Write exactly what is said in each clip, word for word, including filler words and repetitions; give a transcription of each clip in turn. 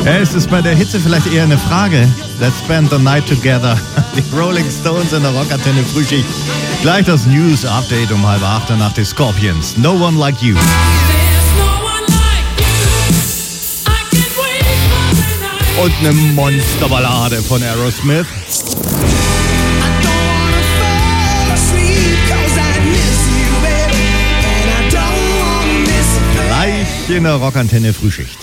Ja, es ist bei der Hitze vielleicht eher eine Frage. Let's spend the night together. Die Rolling Stones in der Rockantenne Frühschicht. Gleich das News-Update um halb acht nach den Scorpions. No One Like You. Und eine Monsterballade von Aerosmith. Gleich in der Rockantenne Frühschicht.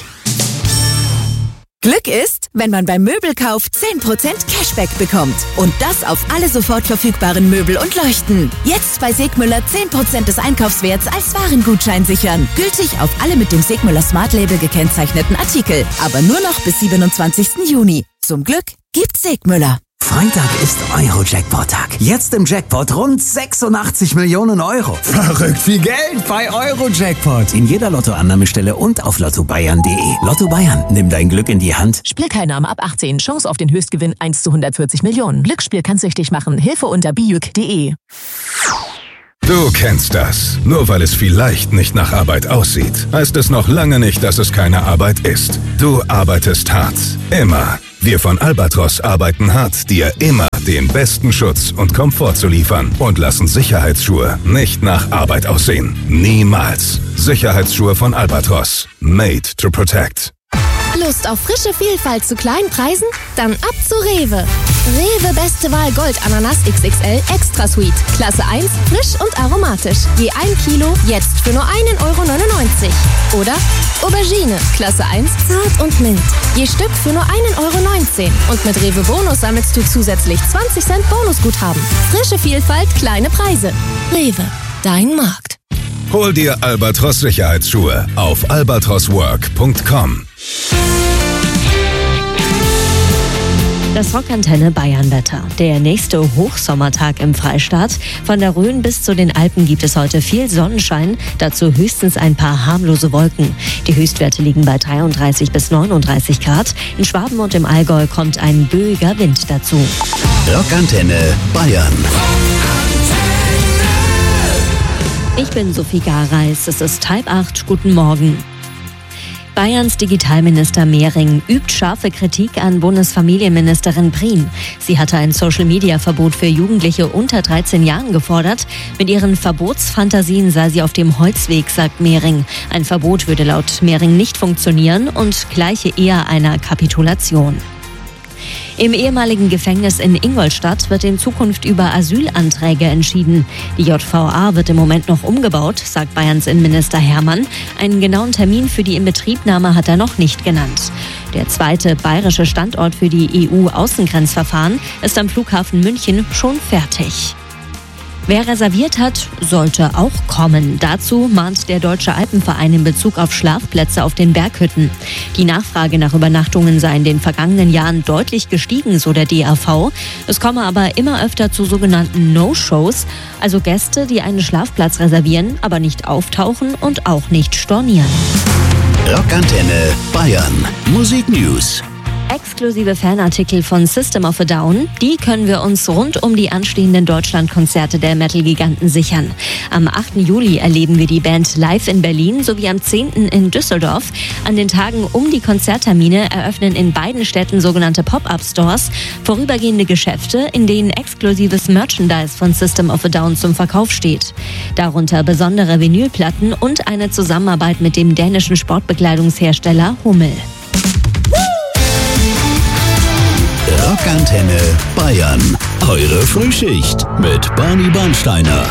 Glück ist, wenn man beim Möbelkauf zehn Prozent Cashback bekommt. Und das auf alle sofort verfügbaren Möbel und Leuchten. Jetzt bei Segmüller zehn Prozent des Einkaufswerts als Warengutschein sichern. Gültig auf alle mit dem Segmüller Smart Label gekennzeichneten Artikel. Aber nur noch bis siebenundzwanzigsten Juni. Zum Glück gibt's Segmüller. Freitag ist Euro-Jackpot-Tag. Jetzt im Jackpot rund sechsundachtzig Millionen Euro. Verrückt viel Geld bei Euro-Jackpot. In jeder Lottoannahmestelle und auf lotto bayern punkt de. Lotto Bayern, nimm dein Glück in die Hand. Spielteilnahme ab achtzehn. Chance auf den Höchstgewinn eins zu hundertvierzig Millionen. Glücksspiel kann süchtig machen. Hilfe unter bijuk punkt de. Du kennst das. Nur weil es vielleicht nicht nach Arbeit aussieht, heißt es noch lange nicht, dass es keine Arbeit ist. Du arbeitest hart. Immer. Wir von Albatros arbeiten hart, dir immer den besten Schutz und Komfort zu liefern und lassen Sicherheitsschuhe nicht nach Arbeit aussehen. Niemals. Sicherheitsschuhe von Albatros. Made to protect. Lust auf frische Vielfalt zu kleinen Preisen? Dann ab zu Rewe. Rewe Beste Wahl Gold Ananas X X L Extra Sweet. Klasse eins, frisch und aromatisch. Je ein Kilo, jetzt für nur einen Euro neunundneunzig. Oder Aubergine, Klasse eins, zart und mild. Je Stück für nur einen Euro neunzehn. Und mit Rewe Bonus sammelst du zusätzlich zwanzig Cent Bonusguthaben. Frische Vielfalt, kleine Preise. Rewe, dein Markt. Hol dir Albatros Sicherheitsschuhe auf albatros work punkt com. Das Rockantenne Bayern-Wetter. Der nächste Hochsommertag im Freistaat. Von der Rhön bis zu den Alpen gibt es heute viel Sonnenschein, dazu höchstens ein paar harmlose Wolken. Die Höchstwerte liegen bei dreiunddreißig bis neununddreißig Grad. In Schwaben und im Allgäu kommt ein böiger Wind dazu. Rockantenne Bayern. Ich bin Sophie Gareis, es ist halb acht, guten Morgen. Bayerns Digitalminister Mehring übt scharfe Kritik an Bundesfamilienministerin Prien. Sie hatte ein Social-Media-Verbot für Jugendliche unter dreizehn Jahren gefordert. Mit ihren Verbotsfantasien sei sie auf dem Holzweg, sagt Mehring. Ein Verbot würde laut Mehring nicht funktionieren und gleiche eher einer Kapitulation. Im ehemaligen Gefängnis in Ingolstadt wird in Zukunft über Asylanträge entschieden. Die J V A wird im Moment noch umgebaut, sagt Bayerns Innenminister Hermann. Einen genauen Termin für die Inbetriebnahme hat er noch nicht genannt. Der zweite bayerische Standort für die E U-Außengrenzverfahren ist am Flughafen München schon fertig. Wer reserviert hat, sollte auch kommen. Dazu mahnt der Deutsche Alpenverein in Bezug auf Schlafplätze auf den Berghütten. Die Nachfrage nach Übernachtungen sei in den vergangenen Jahren deutlich gestiegen, so der D A V. Es komme aber immer öfter zu sogenannten No-Shows, also Gäste, die einen Schlafplatz reservieren, aber nicht auftauchen und auch nicht stornieren. Rockantenne Bayern. Musik News. Exklusive Fanartikel von System of a Down, die können wir uns rund um die anstehenden Deutschlandkonzerte der Metal-Giganten sichern. Am achten Juli erleben wir die Band live in Berlin sowie am zehnten in Düsseldorf. An den Tagen um die Konzerttermine eröffnen in beiden Städten sogenannte Pop-Up-Stores, vorübergehende Geschäfte, in denen exklusives Merchandise von System of a Down zum Verkauf steht. Darunter besondere Vinylplatten und eine Zusammenarbeit mit dem dänischen Sportbekleidungshersteller Hummel. Rockantenne Bayern. Eure Frühschicht mit Barney Bernsteiner.